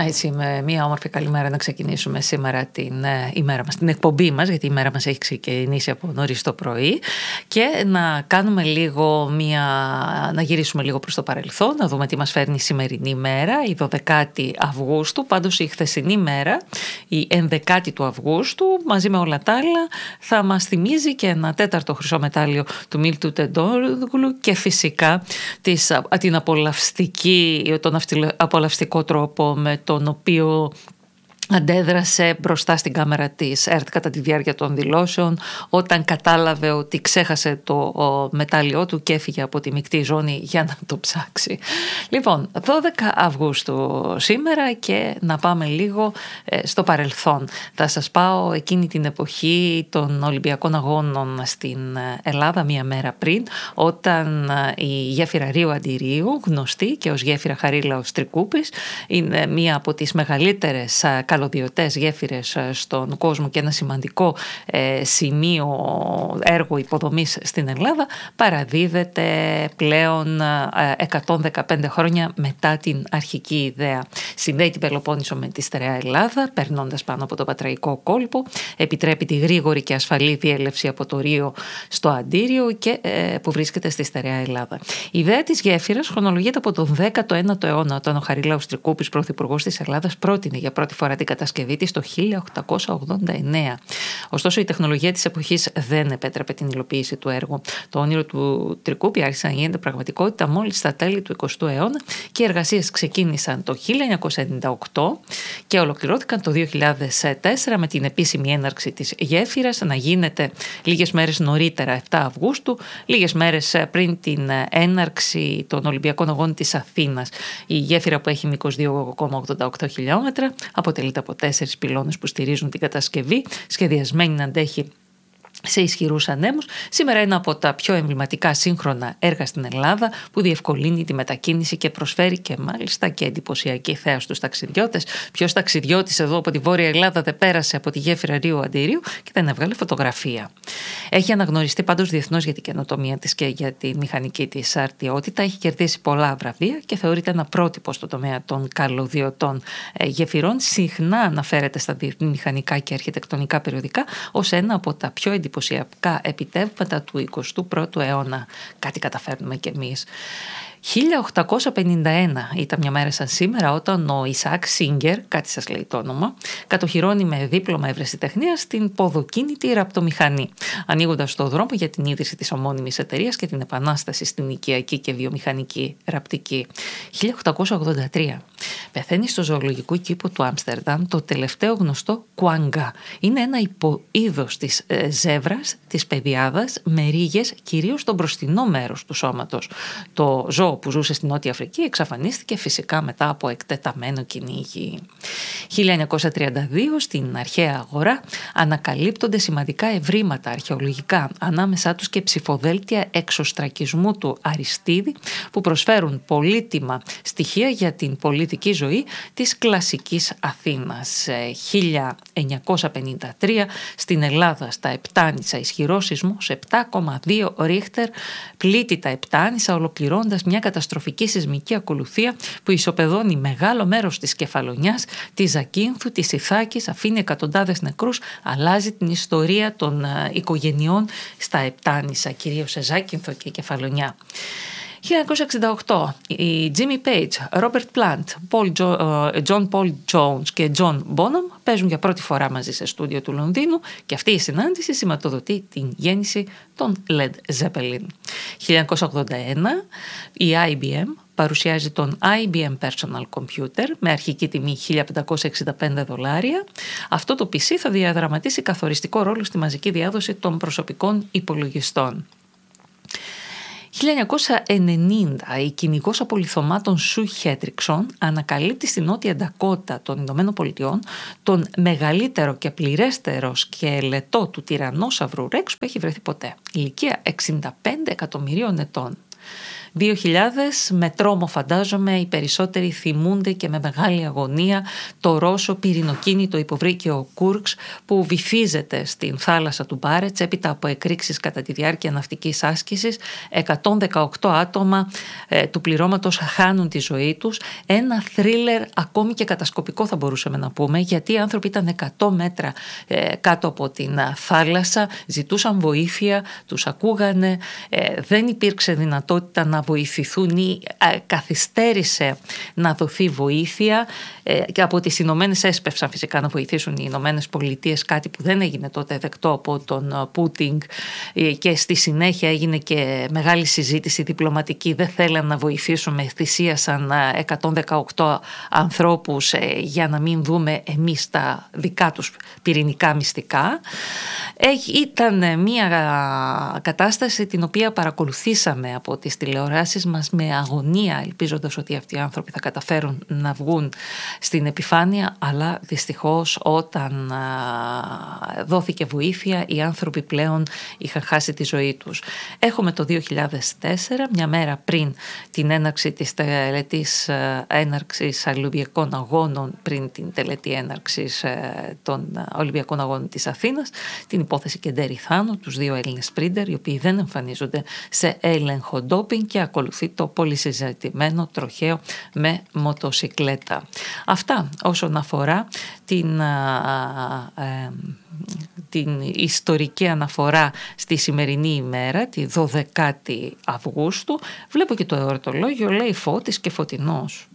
Έτσι, με μια όμορφη καλημέρα να ξεκινήσουμε σήμερα την ημέρα μας, την εκπομπή μας, γιατί η ημέρα μας έχει ξεκινήσει από νωρίς το πρωί, και να κάνουμε λίγο να γυρίσουμε λίγο προς το παρελθόν, να δούμε τι μας φέρνει η σημερινή ημέρα, η 12η Αυγούστου. Πάντως η χθεσινή μέρα, η 11η του Αυγούστου, μαζί με όλα τα άλλα, θα μας θυμίζει και ένα τέταρτο χρυσό μετάλλιο του Μίλτου Τεντόγλου και φυσικά τον απολαυστικό τρόπο με τον οποίο αντέδρασε μπροστά στην κάμερα της ΕΡΤ κατά τη διάρκεια των δηλώσεων, όταν κατάλαβε ότι ξέχασε το μετάλλιό του και έφυγε από τη μεικτή ζώνη για να το ψάξει. Λοιπόν, 12 Αυγούστου σήμερα, και να πάμε λίγο στο παρελθόν. Θα σας πάω εκείνη την εποχή των Ολυμπιακών Αγώνων στην Ελλάδα, μία μέρα πριν, όταν η γέφυρα Ρίου Αντιρίου, γνωστή και ως γέφυρα Χαρίλαος Τρικούπης, είναι μία από τις μεγαλύτερες καλωδιωτές γέφυρες στον κόσμο και ένα σημαντικό σημείο έργου υποδομής στην Ελλάδα, παραδίδεται πλέον 115 χρόνια μετά την αρχική ιδέα. Συνδέει την Πελοπόννησο με τη στερεά Ελλάδα, περνώντας πάνω από το Πατραϊκό κόλπο, επιτρέπει τη γρήγορη και ασφαλή διέλευση από το Ρίο στο Αντίριο και που βρίσκεται στη στερεά Ελλάδα. Η ιδέα της γέφυρας χρονολογείται από τον 19ο αιώνα, όταν ο Χαρίλαος Τρικούπης, πρωθυπουργός της Ελλάδας, πρότεινε για πρώτη φορά την κατασκευή της το 1889. Ωστόσο, η τεχνολογία της εποχής δεν επέτρεπε την υλοποίηση του έργου. Το όνειρο του Τρικούπη άρχισε να γίνεται πραγματικότητα μόλις στα τέλη του 20ου αιώνα, και οι εργασίες ξεκίνησαν το 1998 και ολοκληρώθηκαν το 2004 με την επίσημη έναρξη της γέφυρας να γίνεται λίγες μέρες νωρίτερα, 7 Αυγούστου, λίγες μέρες πριν την έναρξη των Ολυμπιακών Αγώνων της Αθήνας. Η γέφυρα, που έχει μήκος 2,88 χιλιόμετρα, αποτελείται από 4 πυλώνες που στηρίζουν την κατασκευή, σχεδιασμένη να αντέχει σε ισχυρούς ανέμους. Σήμερα είναι από τα πιο εμβληματικά σύγχρονα έργα στην Ελλάδα, που διευκολύνει τη μετακίνηση και προσφέρει και μάλιστα και εντυπωσιακή θέα στους ταξιδιώτες. Ποιος ταξιδιώτης εδώ από τη Βόρεια Ελλάδα δεν πέρασε από τη γέφυρα Ρίου Αντιρίου και δεν έβγαλε φωτογραφία? Έχει αναγνωριστεί πάντως διεθνώς για την καινοτομία της και για τη μηχανική της αρτιότητα. Έχει κερδίσει πολλά βραβεία και θεωρείται ένα πρότυπο στο τομέα των καλωδιωτών γεφυρών. Συχνά αναφέρεται στα διεθνή μηχανικά και αρχιτεκτονικά περιοδικά ως ένα από τα πιο εντυπωσιακά επιτεύγματα του 21ου αιώνα. Κάτι καταφέρνουμε κι εμείς. 1851 ήταν μια μέρα σαν σήμερα, όταν ο Ισαάκ Σίγκερ, κάτι σας λέει το όνομα, κατοχυρώνει με δίπλωμα ευρεσιτεχνίας την ποδοκίνητη ραπτομηχανή, ανοίγοντας το δρόμο για την ίδρυση της ομώνυμης εταιρείας και την επανάσταση στην οικιακή και βιομηχανική ραπτική. 1883 πεθαίνει στο ζωολογικό κήπο του Άμστερνταμ το τελευταίο γνωστό κουάγκα. Είναι ένα υποείδος της ζέβρας, της πεδιάδας, με ρίγες κυρίως στο μπροστινό μέρος του σώματος. Το ζώο που ζούσε στην Νότια Αφρική εξαφανίστηκε φυσικά μετά από εκτεταμένο κυνήγι. 1932 στην αρχαία αγορά ανακαλύπτονται σημαντικά ευρήματα αρχαιολογικά, ανάμεσά τους και ψηφοδέλτια εξωστρακισμού του Αριστίδη, που προσφέρουν πολύτιμα στοιχεία για την πολιτική ζωή της κλασικής Αθήνας. 1953 στην Ελλάδα, στα Επτάνησα, ισχυρός σεισμός 7,2 ρίχτερ πλήττει τα Επτάνησα, ολοκληρώνοντας μια καταστροφική σεισμική ακολουθία που ισοπεδώνει μεγάλο μέρος της Κεφαλονιάς, της Ζακίνθου, της Ιθάκης, αφήνει εκατοντάδες νεκρούς, αλλάζει την ιστορία των οικογενειών στα Επτάνησα, κυρίως σε Ζάκυνθο και Κεφαλονιά. 1968 οι Jimmy Page, Robert Plant, John Paul Jones και John Bonham παίζουν για πρώτη φορά μαζί σε στούντιο του Λονδίνου, και αυτή η συνάντηση σηματοδοτεί την γέννηση των Led Zeppelin. 1981 η IBM παρουσιάζει τον IBM Personal Computer με αρχική τιμή $1.565. Αυτό το PC θα διαδραματίσει καθοριστικό ρόλο στη μαζική διάδοση των προσωπικών υπολογιστών. 1990 η κυνηγός απολιθωμάτων Σου Χέντριξον ανακαλύπτει στην Νότια Ντακότα των Ηνωμένων Πολιτειών τον μεγαλύτερο και πληρέστερο σκελετό του τυρανόσαυρου Ρέξ που έχει βρεθεί ποτέ. Ηλικία 65 εκατομμυρίων ετών. 2000, με τρόμο φαντάζομαι, οι περισσότεροι θυμούνται και με μεγάλη αγωνία το Ρώσο πυρηνοκίνητο υποβρύχιο Κούρσκ που βυθίζεται στην θάλασσα του Μπάρετς έπειτα από εκρήξεις κατά τη διάρκεια ναυτικής άσκησης. 118 άτομα του πληρώματος χάνουν τη ζωή τους. Ένα θρίλερ ακόμη και κατασκοπικό θα μπορούσαμε να πούμε, γιατί οι άνθρωποι ήταν 100 μέτρα κάτω από την θάλασσα, ζητούσαν βοήθεια, τους ακούγανε, δεν υπήρξε δυνατότητα να βοηθηθούν ή καθυστέρησε να δοθεί βοήθεια και από τις Ηνωμένες έσπευσαν φυσικά να βοηθήσουν οι Ηνωμένες Πολιτείες, κάτι που δεν έγινε τότε δεκτό από τον Πούτιν και στη συνέχεια έγινε και μεγάλη συζήτηση διπλωματική, δεν θέλαν να βοηθήσουμε, θυσίασαν 118 ανθρώπους για να μην δούμε εμείς τα δικά τους πυρηνικά μυστικά. Ήταν μια κατάσταση την οποία παρακολουθήσαμε από τις τηλεοράσεις μας με αγωνία, ελπίζοντας ότι αυτοί οι άνθρωποι θα καταφέρουν να βγουν στην επιφάνεια, αλλά δυστυχώς όταν δόθηκε βοήθεια οι άνθρωποι πλέον είχαν χάσει τη ζωή τους. Έχουμε το 2004, μια μέρα πριν την έναρξη της τελετής έναρξης Ολυμπιακών Αγώνων, πριν την τελετή έναρξης των Ολυμπιακών Αγώνων της Αθήνας, την υπόθεση Κεντέρι Θάνο, τους δύο Έλληνες σπρίντερ, οι οποίοι δεν εμφανίζονται σε έλεγχο ντόπινγκ, και ακολουθεί το πολύ συζητημένο τροχαίο με μοτοσικλέτα. Αυτά όσον αφορά την ιστορική αναφορά στη σημερινή ημέρα, τη 12η Αυγούστου. Βλέπω και το εορτολόγιο, λέει Φώτης και Φωτεινός.